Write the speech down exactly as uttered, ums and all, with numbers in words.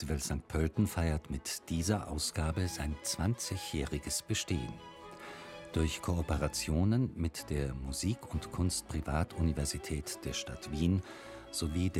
Festival Sankt Pölten feiert mit dieser Ausgabe sein zwanzigjähriges Bestehen. Durch Kooperationen mit der Musik- und Kunstprivatuniversität der Stadt Wien sowie